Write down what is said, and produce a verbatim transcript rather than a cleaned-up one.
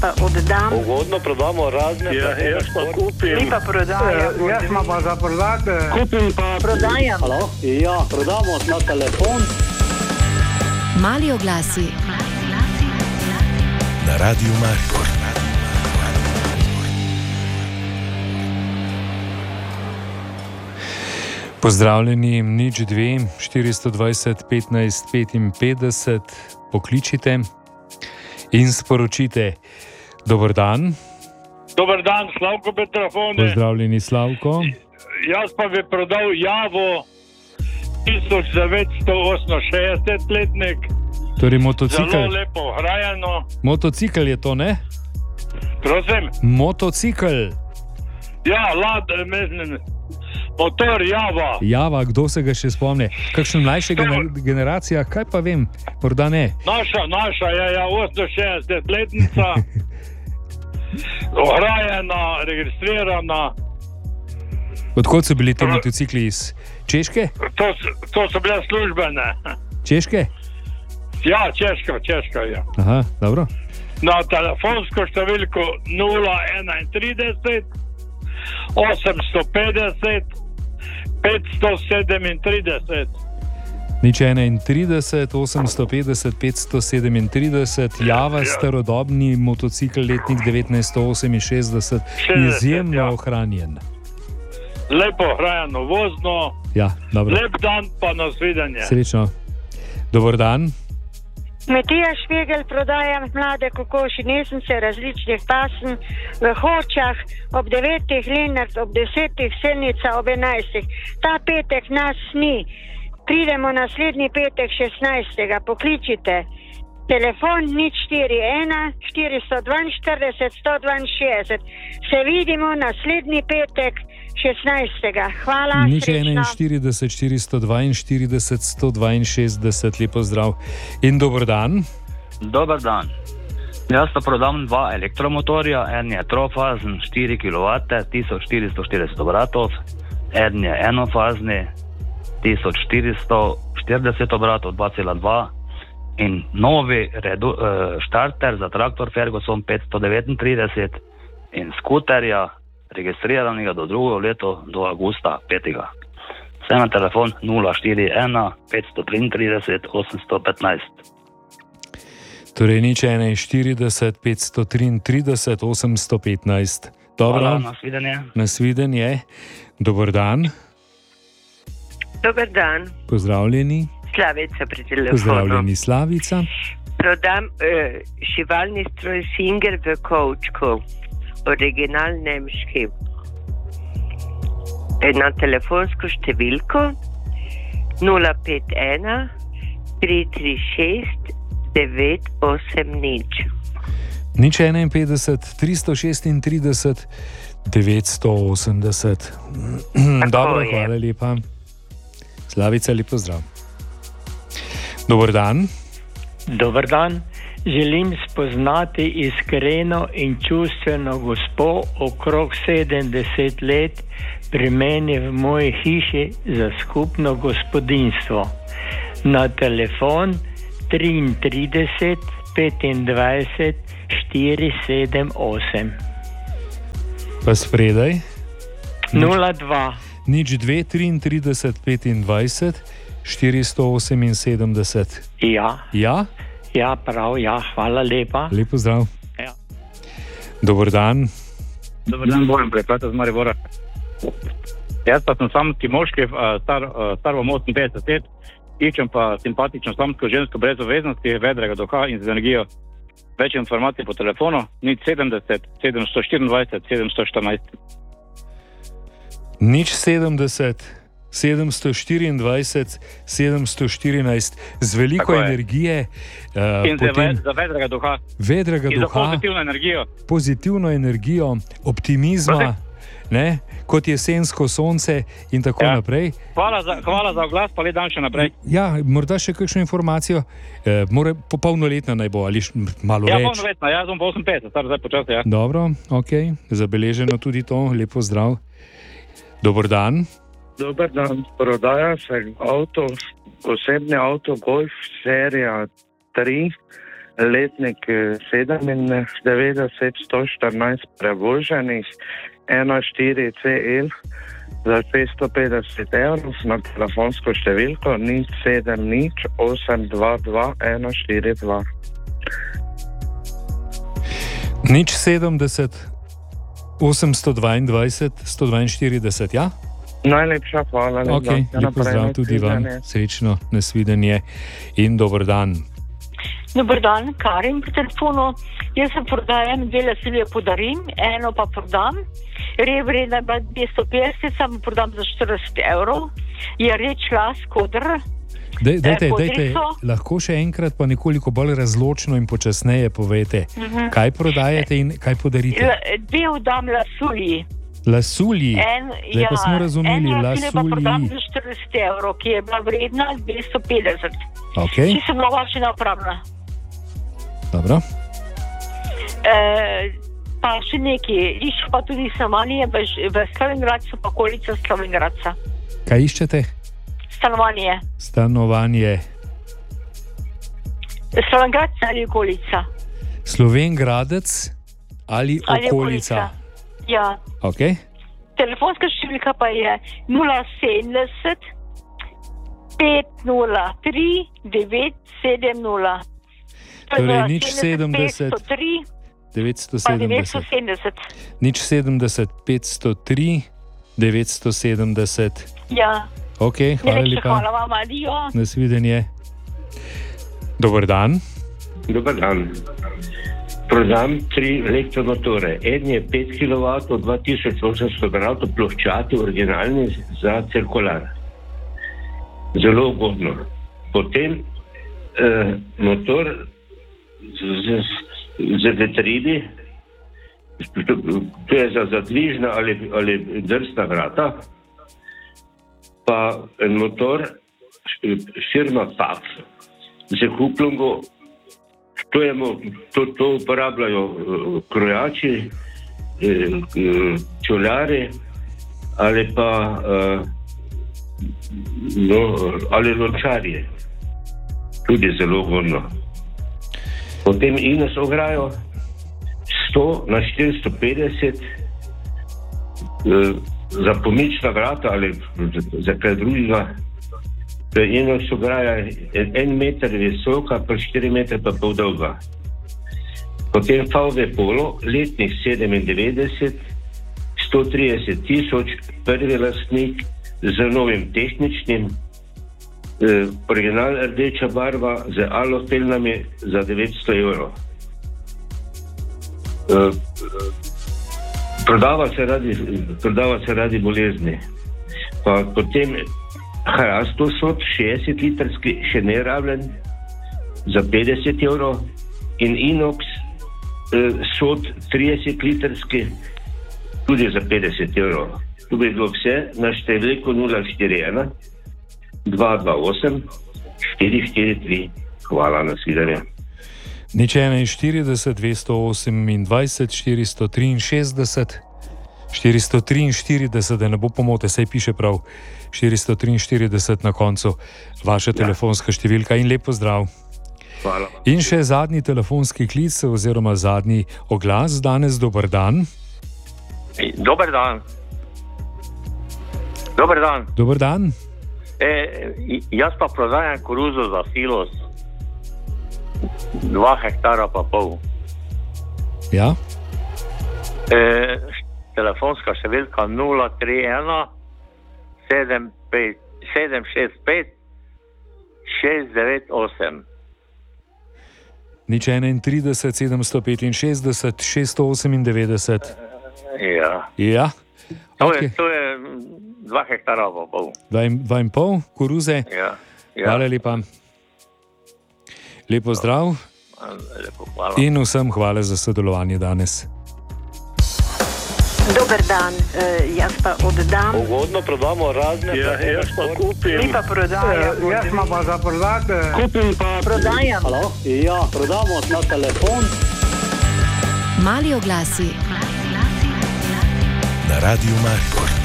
pa oddam. Ugodno prodamo razne. Ja, jaz pa kupim. Mi pa prodajamo. Jaz ima pa za prodati. Kupim pa. Prodajam. Halo? Ja, prodamo na telefon. Mali oglasi. Na Radiu Maribor. Pozdravljeni, nič dve, štiristo dvajset, petnajst, petinpetdeset, pokličite in sporočite. Dober dan. Dober dan, Slavko Petrafone. Pozdravljeni, Slavko. Jaz pa bi prodal Javo tisoč devetsto oseminšestdeset letnik. Torej motocikl. Zelo lepo hrajeno. Motocikl je to, ne? Prosim? Motocikl. Ja, lad, mislim, motor Java. Java, kdo se ga še spomne? Kakšna mlajša gener generacija, kaj pa vem, morda ne. Naša, naša je ja, oseminšestdeset letnica. Ohrajena, registrirana. Odkot so bili ti motocikli, iz Češke? To, to so bile službene. Češke? Ja, Češka, Češka, ja. Aha, dobro. Na telefonsko številko nula enaintrideset osemsto petdeset petsto sedemintrideset. Nič enaintrideset osemsto petdeset petsto sedemintrideset. Java, starodobni motocikl, letnik devetnajststo oseminšestdeset, izjemno ja. ohranjen. Lepo ohrajeno vozno. Ja, dobro. Lep dan, pa nasvidenje. Srečno. Dober dan. Matija Špegel, prodajam mlade kokoši, nesence različnih pasem v Hočah, ob devetih Lenart, ob desetih Selnica, ob enajstih. Ta petek nas ni. Pridemo naslednji petek šestnajstega. Pokličite. Telefon nič štiri ena štiristo dvainštirideset sto dvainšestdeset. Se vidimo naslednji petek šestnajstega. Hvala. Nič enainštirideset štiristo dvainštirideset sto dvainšestdeset. Lepo zdrav in dober dan. Dober dan. Jaz pa prodam dva elektromotorja. En je trofazen štiri kilovate, tisoč štiristo štirideset obratov. En je enofazni, tisoč štiristo štirideset obratov, dva cela dva. In novi redu, uh, štarter za traktor Ferguson petsto devetintrideset in skuterja registriranega do drugo leto, do avgusta petega. Vse na telefon nula štiri ena petsto triintrideset osemsto petnajst. Torej nič enainštirideset petsto triintrideset osemsto petnajst. Dobro. Hvala, nasvidenje. Nasvidenje. Dober dan. Dober dan. Pozdravljeni. Slavica pri telefonu. Pozdravljeni, Slavica. Prodam uh, šivalni stroj Singer v kovčku. Original nemški. Na telefonsko številko nula pet ena tri tri šest devet osem nič. Nič enainpetdeset tristo šestintrideset devetsto osemdeset. Dobro, je. Hvala lepa. Slavica, lep pozdrav. Dober dan. Dober dan. Želim spoznati iskreno in čustveno gospo okrog sedemdeset let pri meni v moji hiši za skupno gospodinjstvo. Na telefon triintrideset petindvajset štiri sedem osem. Pa spredaj? nula dva. Nič dve triintrideset petindvajset štiristo oseminsedemdeset. Ja. Ja? Ja, prav, ja, hvala lepa. Lep pozdrav. Ja. Dober dan. Dober dan, Bojan Preplata z Maribora. Jaz pa sem samski moški, star, star vam oseminpetdeset let, iščem pa simpatično samsko žensko brez obveznosti, vedrega duha in z energijo. Več informacij po telefonu, nič sedemdeset sedemsto štiriindvajset sedemsto štirinajst. Nič sedemdeset sedemsto štiriindvajset sedemsto štirinajst z veliko energije. Uh, in potem, za vedrega duha. Vedrega in duha. za pozitivno energijo. Pozitivno energijo, optimizma, ne, kot jesensko sonce in tako ja. naprej. Hvala za, hvala za oglas, pa le dan še naprej. Ja, morda še kakšno informacijo. E, more, polnoletna naj bo ali malo ja, več. Ja, polnoletna, jaz sem pa oseminpetdeset, star zdaj počasi, ja. Dobro, ok, zabeleženo tudi to, lepo zdrav. Dober dan. Dober dan, prodaja se avto, osebni avto Golf serija tri, letnik sedemindevetdeset, sto štirinajst prevoženih, ena štiri C L za šeststo petdeset evrov na telefonsko številko nič sedem nič osem dva dva ena štiri dva. Nič sedemdeset, osemsto dvaindvajset, sto dvainštirideset, ja? Najlepša hvala. Ok, lepo zdrav tudi vam, srečno, nasvidenje in dober dan. Dober dan, Karin pri telefonu. Jaz sem prodajam dve lasilje podarim, eno pa prodam. Rej vredna je dvesto petdeset, samo prodam za štirideset evrov. Je reč las, kodr. Dej, dejte, dejte, lahko še enkrat pa nekoliko bolj razločno in počasneje povete, uh-huh. kaj prodajate in kaj podarite. L- dve vdam lasulji. Lasulji? En, Zdaj pa ja, smo razumeli, en lasulje pa prodam lasulji. za štirideset evrov, ki je bila vredna dvesto petdeset. Ok. Če sem nova še neupravna. Dobro. E, pa še nekaj, išče pa tudi stanovanje v, v Slovenjgradcu, pa okolica Slovenjgradca. Kaj iščete? Stanovanje. Stanovanje. Slovenjgradec ali okolica? Slovenjgradec ali okolica? Ali okolica. Ja. Ok. Telefonska številka pa je nula sedemdeset pet nula tri devet sedem nula. Torej nič sedemdeset devetsto sedemdeset. Nič sedemdeset petsto tri devetsto sedemdeset. Ja. Ok, hvala lepa. Hvala vam, adijo. Nasvidenje. Dober dan. Dober dan. Prodam tri elektromotore. En je pet kilovatov, dva tisoč osemsto gradov, ploščati, originalni za cirkular. Zelo ugodno. Potem eh, motor z, z, z vetrili, to je za zadvižna ali, ali drsna vrata, pa en motor firma P A F z kuplongo. To, je, to, to uporabljajo uh, krojači, uh, čolari ali pa uh, no, ali lončarje. Tudi zelo ugodno. Potem Ines ograjo sto na štiristo petdeset uh, za pomična vrata ali za kaj drugega. Eno so graja en meter visoka, pa štiri metre pa pol dolga. Potem V V Polo, letnik sedemindevetdeset, sto trideset tisoč, prvi lastnik z novim tehničnim, eh, original rdeča barva z alofilmami za devetsto evrov. Eh, prodava se radi, prodava se radi bolezni. Pa potem Hrasto sod, šestdeset litrski, še ne rabljen, za petdeset evrov in Inox eh, sod, trideset litrski, tudi za petdeset evrov. Tu bi bilo vse na številko nula štiri ena dva dva osem štiri štiri tri. Hvala, nasvidenje. Nič enainštirideset dvesto osemindvajset štiristo triinšestdeset štiristo triinštirideset, da ne bo pomote, saj piše prav štiristo triinštirideset na koncu, vaša ja. telefonska številka in lep pozdrav. Hvala. In še zadnji telefonski klic oziroma zadnji oglas danes. Dober dan. Dober dan. Dober dan. Dober dan. E, jaz pa prodajam koruzo za silos. Dva hektara pa pol. Ja. E, telefonska številka nula tri ena sedem pet sedem šest pet šest devet osem. Nič enaintrideset sedemsto petinšestdeset šeststo osemindevetdeset. Ja. Ja. To, Okay. je, to je dva hektara pa pol. Dva in, dva in pol koruze. Ja. Ja. Hvala lepa. Lepo zdrav. Lepo hvala. In vsem hvala za sodelovanje danes. Dober dan, uh, jaz pa oddam. Ugodno prodamo razne. Ja, jaz pa kupim. Vi pa prodajam. Uh, jaz ima pa za prodati. Kupim pa Prodajam. Halo? Ja, prodamo na telefon. Mali oglasi na Radiu Maribor.